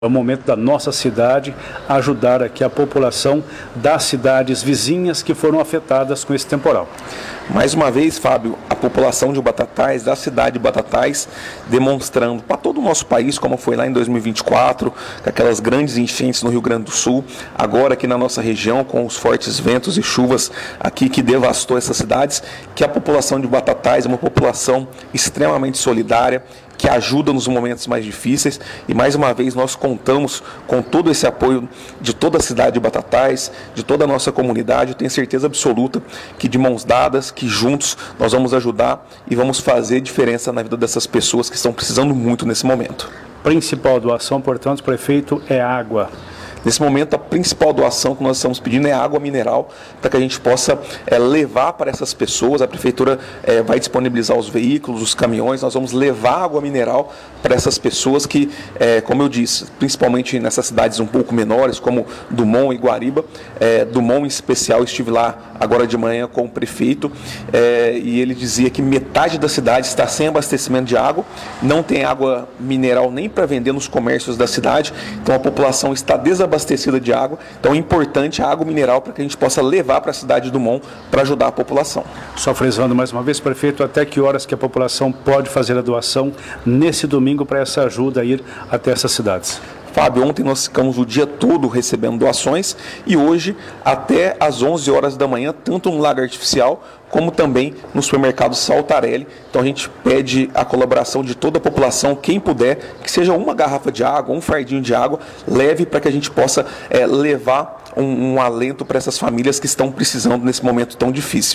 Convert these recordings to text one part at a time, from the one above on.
É o momento da nossa cidade ajudar aqui a população das cidades vizinhas que foram afetadas com esse temporal. Mais uma vez, Fábio, a população de Batatais, da cidade de Batatais, demonstrando para todo o nosso país, como foi lá em 2024, com aquelas grandes enchentes no Rio Grande do Sul, agora aqui na nossa região, com os fortes ventos e chuvas aqui que devastou essas cidades, que a população de Batatais é uma população extremamente solidária, que ajuda nos momentos mais difíceis, e mais uma vez nós contamos com todo esse apoio de toda a cidade de Batatais, de toda a nossa comunidade. Eu tenho certeza absoluta que de mãos dadas, que juntos nós vamos ajudar e vamos fazer diferença na vida dessas pessoas que estão precisando muito nesse momento. Principal doação, portanto, prefeito, é água. Nesse momento, a principal doação que nós estamos pedindo é água mineral, para que a gente possa levar para essas pessoas. A Prefeitura vai disponibilizar os veículos, os caminhões, nós vamos levar água mineral para essas pessoas que, como eu disse, principalmente nessas cidades um pouco menores, como Dumont e Guariba. Dumont, em especial, estive lá agora de manhã com o prefeito, e ele dizia que metade da cidade está sem abastecimento de água, não tem água mineral nem para vender nos comércios da cidade, então a população está desabastecida de água. Então é importante a água mineral para que a gente possa levar para a cidade de Dumont para ajudar a população. Só frisando mais uma vez, prefeito, até que horas que a população pode fazer a doação nesse domingo para essa ajuda a ir até essas cidades? Fábio, ontem nós ficamos o dia todo recebendo doações e hoje até às 11 horas da manhã, tanto no Lago Artificial como também no supermercado Saltarelli. Então a gente pede a colaboração de toda a população, quem puder, que seja uma garrafa de água, um fardinho de água, leve para que a gente possa levar um alento para essas famílias que estão precisando nesse momento tão difícil.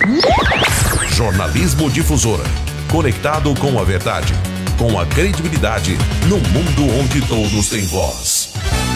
Jornalismo Difusora, conectado com a verdade, com a credibilidade, no mundo onde todos têm voz.